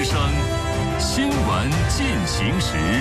之声，新闻进行时。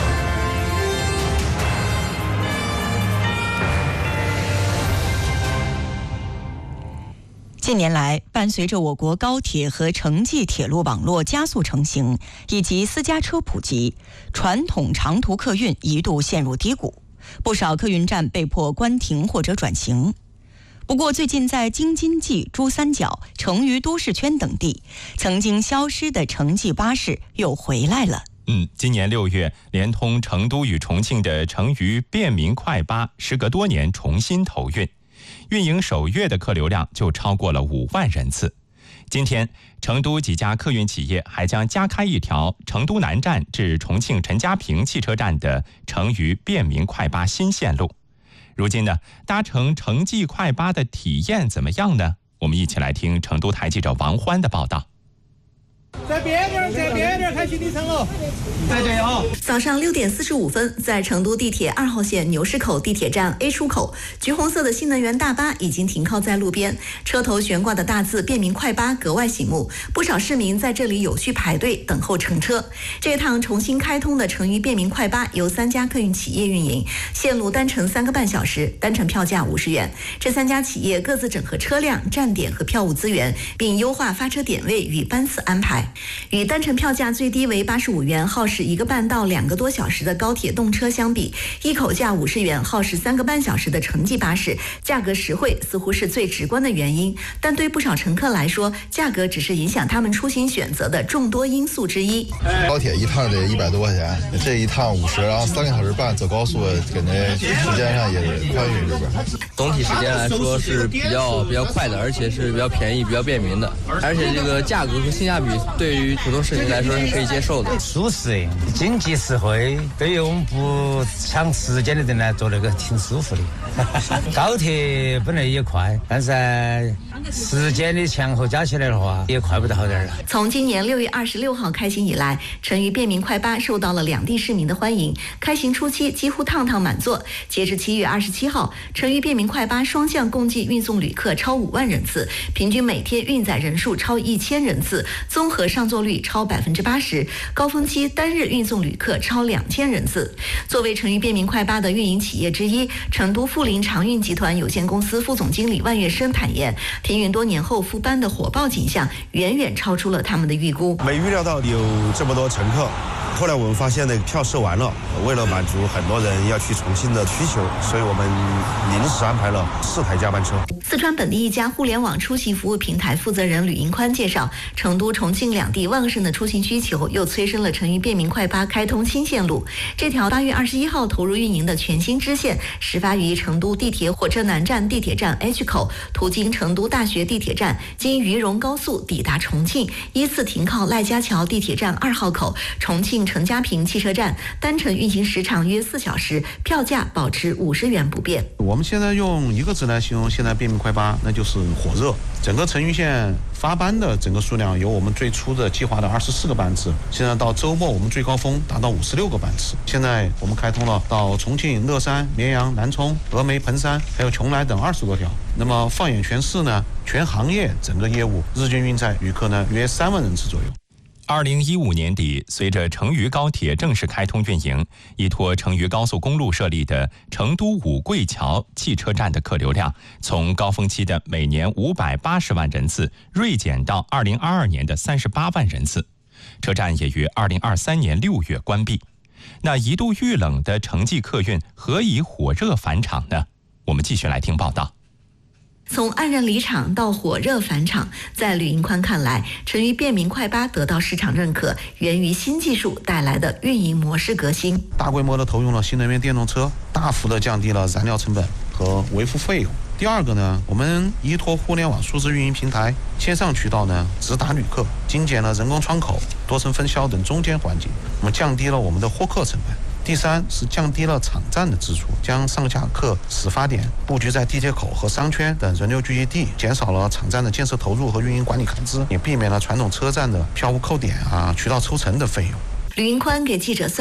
近年来，伴随着我国高铁和城际铁路网络加速成型，以及私家车普及，传统长途客运一度陷入低谷，不少客运站被迫关停或者转型。不过，最近在京津冀、珠三角、成渝都市圈等地，曾经消失的城际巴士又回来了。 今年6月，连通成都与重庆的成渝便民快巴，时隔多年重新投运。运营首月的客流量就超过了5万人次。今天，成都几家客运企业还将加开一条成都南站至重庆陈家坪汽车站的成渝便民快巴新线路。如今呢，搭乘城际快巴的体验怎么样呢？我们一起来听成都台记者王欢的报道。 再边点，开行李层了。再见啊！ 早上6点45分，在成都地铁2号线牛市口地铁站 A 出口，橘红色的新能源大巴已经停靠在路边，车头悬挂的大字便民快巴格外醒目，不少市民在这里有序排队等候乘车。这趟重新开通的成渝便民快巴由3家客运企业运营，线路单程3个半小时，单程票价50元。这3家企业各自整合车辆、站点和票务资源，并优化发车点位与班次安排。与单程票价最低为85元，耗时1个半到2个多小时的高铁动车相比，一口价50元，耗时3个半小时的城际巴士，价格实惠似乎是最直观的原因。但对不少乘客来说，价格只是影响他们出行选择的众多因素之一。 高铁一趟得100多块钱，这一趟50，然后3个小时半走高速，感觉时间上也宽裕这边。 总体时间来说是比较快的，而且是比较便宜、比较便民的，而且这个价格和性价比对于普通市民来说是可以接受的， 舒适、经济实惠，对于我们不抢时间的人来做那个挺舒服的。高铁本来也快，但是时间的前后加起来的话，也快不到好点了。 从今年6月26号开行以来，成渝便民快巴受到了两地市民的欢迎，开行初期几乎趟趟满座。截至7月27号，成渝便民快巴双向共计运送旅客超5万人次，平均每天运载人数超1000人次，综合上座率超80%，高峰期单日运送旅客超2000人次。作为成渝便民快巴的运营企业之一，成都富临长运集团有限公司副总经理万月生坦言，停运多年后复班的火爆景象远远超出了他们的预估。 没预料到有这么多乘客。后来我们发现那个票售完了，为了满足很多人要去重庆的需求，所以我们临时安排了4台加班车。 四川本地一家互联网出行服务平台负责人吕银宽介绍，成都、重庆两地旺盛的出行需求又催生了成渝便民快巴开通新线路。这条8月21号投入运营的全新支线，始发于成都地铁火车南站地铁站 H 口，途经成都大学地铁站，经渝蓉高速抵达重庆，依次停靠赖家桥地铁站2号口、重庆陈家坪汽车站，单程运行时长约4小时，票价保持50元不变。 我们现在用一个字来形容现在便民快巴，那就是火热。整个成渝线发班的整个数量由我们最初的计划的24个班次，现在到周末我们最高峰达到56个班次。现在我们开通了到重庆、乐山、绵阳、南充、峨眉、彭山还有邛崃等20多条。那么放眼全市呢，全行业整个业务日均运载旅客呢约3万人次左右。 2015年底，随着成渝高铁正式开通运营，依托成渝高速公路设立的成都五桂桥汽车站的客流量，从高峰期的每年580万人次锐减到2022年的38万人次。车站也于2023年6月关闭。那一度遇冷的城际客运何以火热返场呢？我们继续来听报道。 从黯然离场到火热返场，在吕银宽看来，成渝便民快巴得到市场认可，源于新技术带来的运营模式革新。 大规模的投用了新能源电动车，大幅的降低了燃料成本和维护费用。第二个呢，我们依托互联网数字运营平台，线上渠道呢直达旅客，精简了人工窗口、多层分销等中间环节，我们降低了我们的获客成本。第三是降低了场站的支出，将上下客始发点布局在地铁口和商圈等人流聚集地，减少了场站的建设投入和运营管理开支，也避免了传统车站的票务扣点渠道抽成的费用。 吕银宽给记者